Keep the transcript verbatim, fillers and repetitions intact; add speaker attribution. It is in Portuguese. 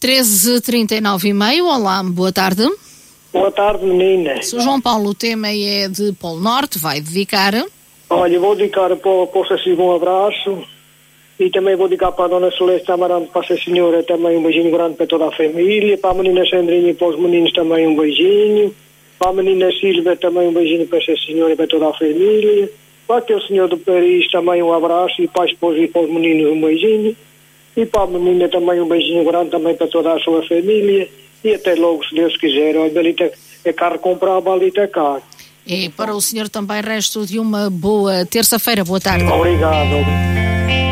Speaker 1: treze, trinta e nove e meio. Olá, boa tarde.
Speaker 2: Boa tarde, menina.
Speaker 1: Sou João Paulo, o tema é de Polo Norte, vai dedicar.
Speaker 2: Olha, vou dedicar para, para o Sacibo um abraço e também vou dedicar para a Dona Celeste Amarante, para essa senhora também um beijinho grande para toda a família, para a menina Sandrinha e para os meninos também um beijinho, para a menina Silvia também um beijinho para essa senhora e para toda a família, para aquele senhor do Paris também um abraço e para a esposa e para os meninos um beijinho e para a menina também um beijinho grande também para toda a sua família e até logo, se Deus quiser. Olha, ali é caro comprar, ali é caro.
Speaker 1: E para o senhor também resto de uma boa terça-feira. Boa tarde.
Speaker 2: Obrigado.